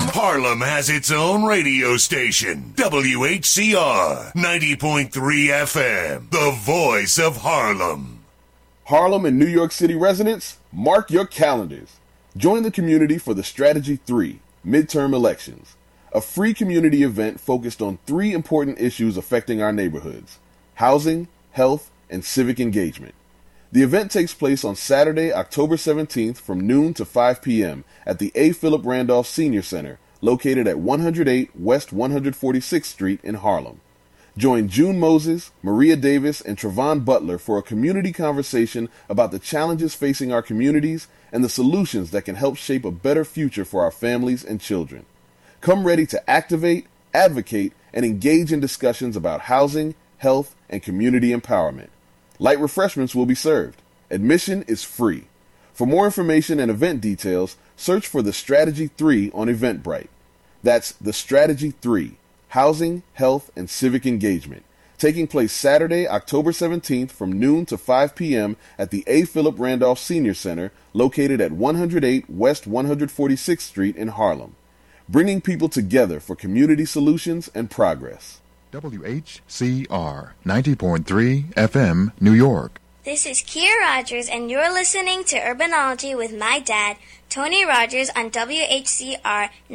Harlem has its own radio station, WHCR 90.3 FM, the voice of Harlem. Harlem and New York City residents, mark your calendars. Join the community for the Strategy 3 midterm elections, a free community event focused on 3 important issues affecting our neighborhoods: housing, health, and civic engagement. The event takes place on Saturday, October 17th from noon to 5 p.m. at the A. Philip Randolph Senior Center, located at 108 West 146th Street in Harlem. Join June Moses, Maria Davis, and Trevon Butler for a community conversation about the challenges facing our communities and the solutions that can help shape a better future for our families and children. Come ready to activate, advocate, and engage in discussions about housing, health, and community empowerment. Light refreshments will be served. Admission is free. For more information and event details, search for the Strategy 3 on Eventbrite. That's the Strategy 3, Housing, Health, and Civic Engagement, taking place Saturday, October 17th from noon to 5 p.m. at the A. Philip Randolph Senior Center, located at 108 West 146th Street in Harlem. Bringing people together for community solutions and progress. WHCR 90.3 FM, New York. This is Kia Rogers, and you're listening to Urbanology with my dad, Tony Rogers, on WHCR